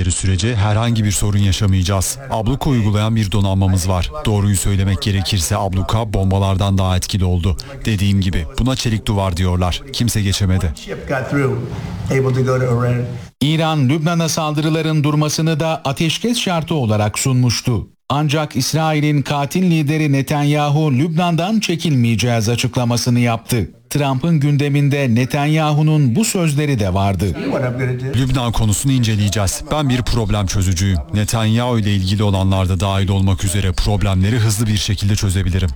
etmedikleri sürece herhangi bir sorun yaşamayacağız. Abluka uygulayan bir donanmamız var. Doğruyu söylemek gerekirse abluka bombalardan daha etkili oldu. Dediğim gibi buna çelik duvar diyorlar. Kimse geçemedi. İran, Lübnan'a saldırıların durmasını da ateşkes şartı olarak sunmuştu. Ancak İsrail'in katil lideri Netanyahu, Lübnan'dan çekilmeyeceğiz açıklamasını yaptı. Trump'ın gündeminde Netanyahu'nun bu sözleri de vardı. Lübnan konusunu inceleyeceğiz. Ben bir problem çözücüyüm. Netanyahu ile ilgili olanlar da dahil olmak üzere problemleri hızlı bir şekilde çözebilirim.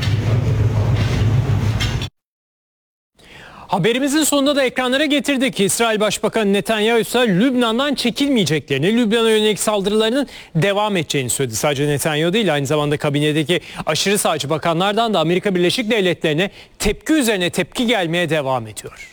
Haberimizin sonunda da ekranlara getirdik. İsrail Başbakanı Netanyahu ise Lübnan'dan çekilmeyeceklerini, Lübnan'a yönelik saldırılarının devam edeceğini söyledi. Sadece Netanyahu değil, aynı zamanda kabinedeki aşırı sağcı bakanlardan da Amerika Birleşik Devletleri'ne tepki üzerine tepki gelmeye devam ediyor.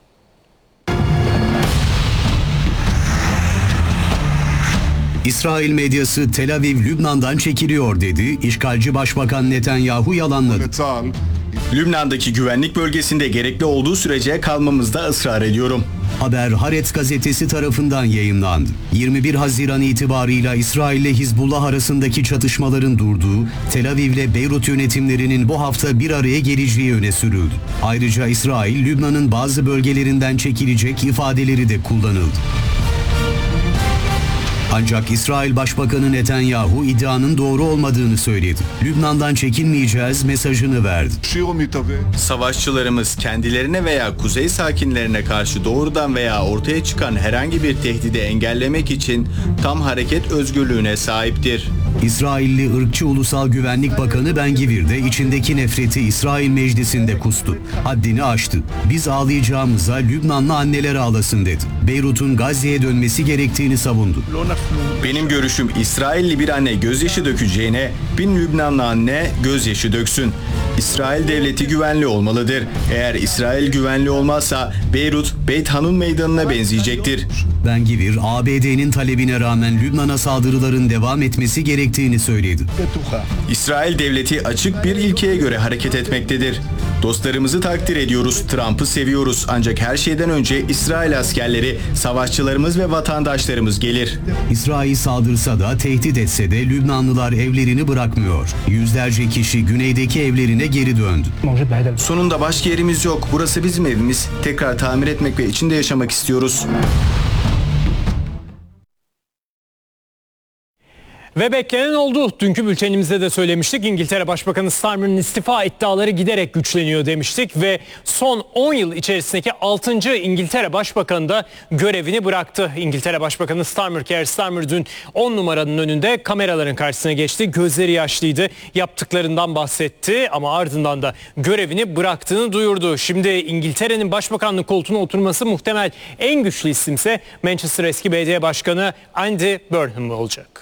İsrail medyası Tel Aviv Lübnan'dan çekiliyor dedi. İşgalci Başbakan Netanyahu yalanladı. Lübnan'daki güvenlik bölgesinde gerekli olduğu sürece kalmamızda ısrar ediyorum. Haber Haaretz gazetesi tarafından yayımlandı. 21 Haziran itibarıyla İsrail ile Hizbullah arasındaki çatışmaların durduğu, Tel Aviv ile Beyrut yönetimlerinin bu hafta bir araya geleceği öne sürüldü. Ayrıca İsrail, Lübnan'ın bazı bölgelerinden çekilecek ifadeleri de kullanıldı. Ancak İsrail Başbakanı Netanyahu iddianın doğru olmadığını söyledi. Lübnan'dan çekilmeyeceğiz mesajını verdi. Savaşçılarımız kendilerine veya kuzey sakinlerine karşı doğrudan veya ortaya çıkan herhangi bir tehdidi engellemek için tam hareket özgürlüğüne sahiptir. İsrailli ırkçı Ulusal Güvenlik Bakanı Ben-Gvir de içindeki nefreti İsrail Meclisi'nde kustu. Haddini aştı. Biz ağlayacağımıza Lübnanlı anneler ağlasın dedi. Beyrut'un Gazze'ye dönmesi gerektiğini savundu. Benim görüşüm İsrailli bir anne gözyaşı dökeceğine 1000 Lübnanlı anne gözyaşı döksün. İsrail devleti güvenli olmalıdır. Eğer İsrail güvenli olmazsa Beyrut, Beit Hanun meydanına benzeyecektir. Ben-Gvir, ABD'nin talebine rağmen Lübnan'a saldırıların devam etmesi gerektiğini söyledi. İsrail devleti açık bir ilkeye göre hareket etmektedir. Dostlarımızı takdir ediyoruz, Trump'ı seviyoruz. Ancak her şeyden önce İsrail askerleri, savaşçılarımız ve vatandaşlarımız gelir. İsrail saldırsa da tehdit etse de Lübnanlılar evlerini bırakmıyor. Yüzlerce kişi güneydeki evlerine geri döndü. Sonunda başka yerimiz yok. Burası bizim evimiz. Tekrar tamir etmek ve içinde yaşamak istiyoruz. Ve beklenen oldu. Dünkü bültenimizde de söylemiştik. İngiltere Başbakanı Starmer'ın istifa iddiaları giderek güçleniyor demiştik. Ve son 10 yıl içerisindeki 6. İngiltere Başbakanı da görevini bıraktı. İngiltere Başbakanı Keir Starmer dün 10 numaranın önünde kameraların karşısına geçti. Gözleri yaşlıydı. Yaptıklarından bahsetti ama ardından da görevini bıraktığını duyurdu. Şimdi İngiltere'nin başbakanlık koltuğuna oturması muhtemel en güçlü isimse Manchester eski belediye başkanı Andy Burnham olacak.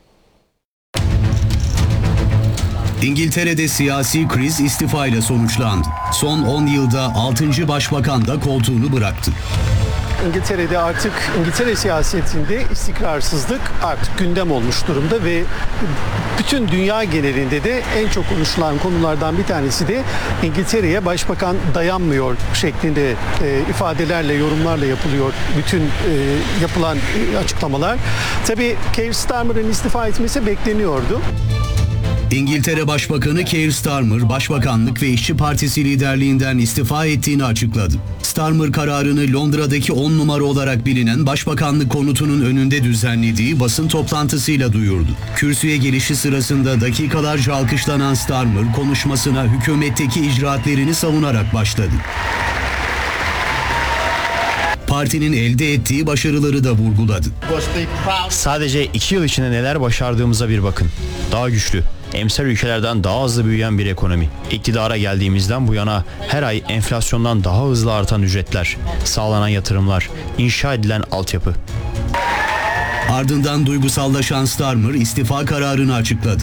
İngiltere'de siyasi kriz istifa ile sonuçlandı. Son 10 yılda 6. başbakan da koltuğunu bıraktı. İngiltere'de artık İngiltere siyasetinde istikrarsızlık artık gündem olmuş durumda ve bütün dünya genelinde de en çok konuşulan konulardan bir tanesi de İngiltere'ye başbakan dayanmıyor şeklinde ifadelerle, yorumlarla yapılıyor bütün yapılan açıklamalar. Tabii Keir Starmer'ın istifa etmesi bekleniyordu. İngiltere Başbakanı Keir Starmer, Başbakanlık ve İşçi Partisi liderliğinden istifa ettiğini açıkladı. Starmer kararını Londra'daki 10 numara olarak bilinen Başbakanlık konutunun önünde düzenlediği basın toplantısıyla duyurdu. Kürsüye gelişi sırasında dakikalarca alkışlanan Starmer konuşmasına hükümetteki icraatlerini savunarak başladı. Partinin elde ettiği başarıları da vurguladı. Sadece 2 yıl içinde neler başardığımıza bir bakın. Daha güçlü, emsal ülkelerden daha hızlı büyüyen bir ekonomi. İktidara geldiğimizden bu yana her ay enflasyondan daha hızlı artan ücretler, sağlanan yatırımlar, inşa edilen altyapı. Ardından duygusallaşan Starmer istifa kararını açıkladı.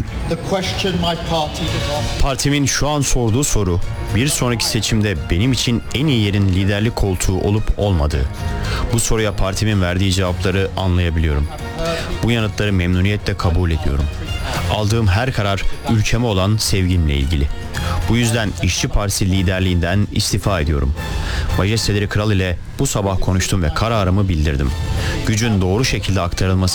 Partimin şu an sorduğu soru, bir sonraki seçimde benim için en iyi yerin liderlik koltuğu olup olmadığı. Bu soruya partimin verdiği cevapları anlayabiliyorum. Bu yanıtları memnuniyetle kabul ediyorum. Aldığım her karar ülkeme olan sevgimle ilgili. Bu yüzden İşçi Partisi liderliğinden istifa ediyorum. Majesteleri Kral ile bu sabah konuştum ve kararımı bildirdim. Gücün doğru şekilde aktarılması